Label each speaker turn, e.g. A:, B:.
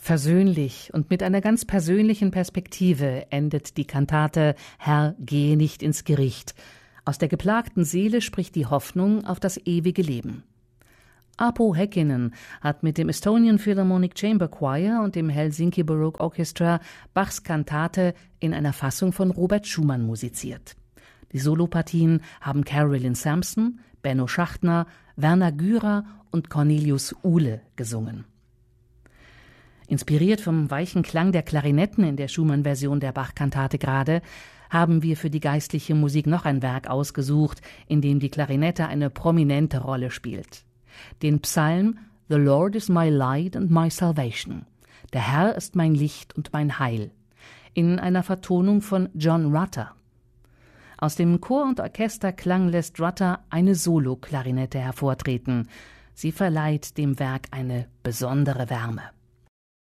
A: Versöhnlich und mit einer ganz persönlichen Perspektive endet die Kantate »Herr, gehe nicht ins Gericht«. Aus der geplagten Seele spricht die Hoffnung auf das ewige Leben. Apo Häkkinen hat mit dem Estonian Philharmonic Chamber Choir und dem Helsinki Baroque Orchestra Bachs Kantate in einer Fassung von Robert Schumann musiziert. Die Solopartien haben Carolyn Sampson, Benno Schachtner, Werner Gürer und Cornelius Uhle gesungen. Inspiriert vom weichen Klang der Klarinetten in der Schumann-Version der Bach-Kantate gerade, haben wir für die geistliche Musik noch ein Werk ausgesucht, in dem die Klarinette eine prominente Rolle spielt. Den Psalm »The Lord is my light and my salvation«. Der Herr ist mein Licht und mein Heil. In einer Vertonung von John Rutter. Aus dem Chor- und Orchesterklang lässt Rutter eine Solo-Klarinette hervortreten. Sie verleiht dem Werk eine besondere Wärme.